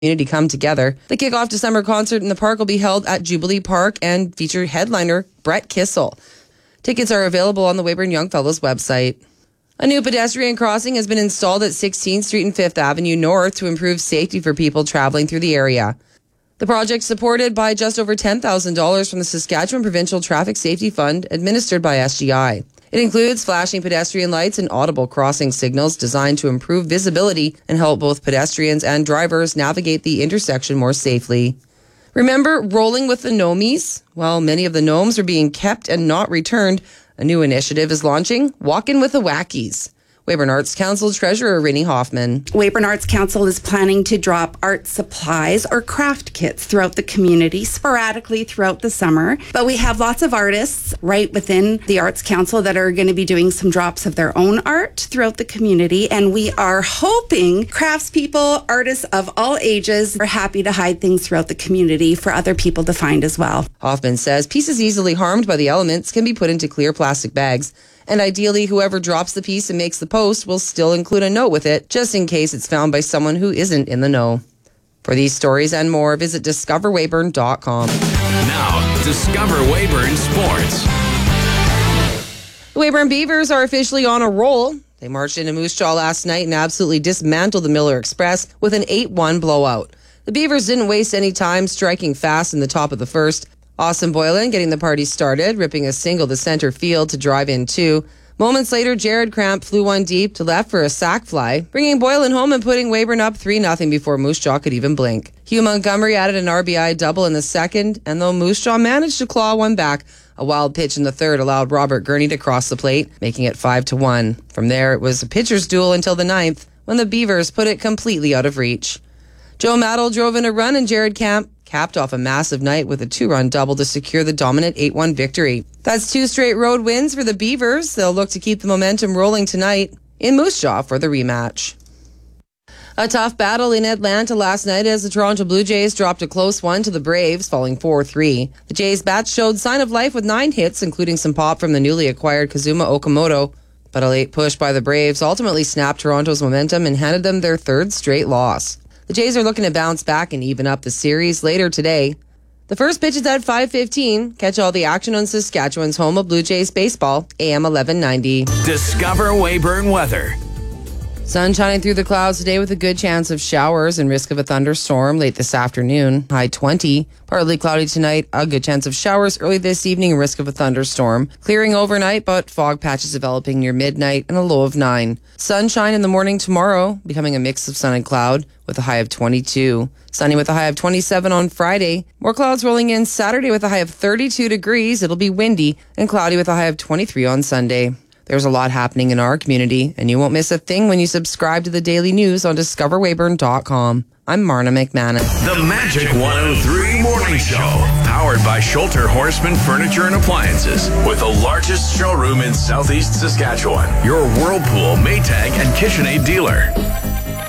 community come together. The kickoff December concert in the park will be held at Jubilee Park and feature headliner Brett Kissel. Tickets are available on the Weyburn Youngfellows website. A new pedestrian crossing has been installed at 16th Street and 5th Avenue North to improve safety for people traveling through the area. The project, supported by just over $10,000 from the Saskatchewan Provincial Traffic Safety Fund, administered by SGI. It includes flashing pedestrian lights and audible crossing signals designed to improve visibility and help both pedestrians and drivers navigate the intersection more safely. Remember rolling with the Gnomies? While many of the gnomes are being kept and not returned, a new initiative is launching, Walkin' with the Wackies. Weyburn Arts Council Treasurer Rinnie Hoffman. Weyburn Arts Council is planning to drop art supplies or craft kits throughout the community sporadically throughout the summer. But we have lots of artists right within the Arts Council that are going to be doing some drops of their own art throughout the community. And we are hoping craftspeople, artists of all ages are happy to hide things throughout the community for other people to find as well. Hoffman says pieces easily harmed by the elements can be put into clear plastic bags. And ideally, whoever drops the piece and makes the post will still include a note with it, just in case it's found by someone who isn't in the know. For these stories and more, visit discoverweyburn.com. Now, Discover Weyburn Sports. The Weyburn Beavers are officially on a roll. They marched into Moose Jaw last night and absolutely dismantled the Miller Express with an 8-1 blowout. The Beavers didn't waste any time, striking fast in the top of the first. Austin Boylan getting the party started, ripping a single to center field to drive in 2. Moments later, Jared Cramp flew one deep to left for a sac fly, bringing Boylan home and putting Weyburn up 3-0 before Moose Jaw could even blink. Hugh Montgomery added an RBI double in the second, and though Moose Jaw managed to claw one back, a wild pitch in the third allowed Robert Gurney to cross the plate, making it 5-1. From there, it was a pitcher's duel until the 9th, when the Beavers put it completely out of reach. Joe Maddle drove in a run, and Jared Camp capped off a massive night with a 2-run double to secure the dominant 8-1 victory. That's 2 straight road wins for the Beavers. They'll look to keep the momentum rolling tonight in Moose Jaw for the rematch. A tough battle in Atlanta last night as the Toronto Blue Jays dropped a close one to the Braves, falling 4-3. The Jays' bats showed sign of life with 9 hits, including some pop from the newly acquired Kazuma Okamoto. But a late push by the Braves ultimately snapped Toronto's momentum and handed them their 3rd straight loss. The Jays are looking to bounce back and even up the series later today. The first pitch is at 5:15. Catch all the action on Saskatchewan's home of Blue Jays baseball, AM 1190. Discover Weyburn weather. Sun shining through the clouds today with a good chance of showers and risk of a thunderstorm late this afternoon. High 20. Partly cloudy tonight. A good chance of showers early this evening and risk of a thunderstorm. Clearing overnight, but fog patches developing near midnight and a low of 9. Sunshine in the morning tomorrow, becoming a mix of sun and cloud with a high of 22. Sunny with a high of 27 on Friday. More clouds rolling in Saturday with a high of 32 degrees. It'll be windy and cloudy with a high of 23 on Sunday. There's a lot happening in our community, and you won't miss a thing when you subscribe to the daily news on discoverweyburn.com. I'm Marna McManus. The Magic 103 Morning Show, powered by Schulter Horseman Furniture and Appliances, with the largest showroom in Southeast Saskatchewan. Your Whirlpool, Maytag, and KitchenAid dealer.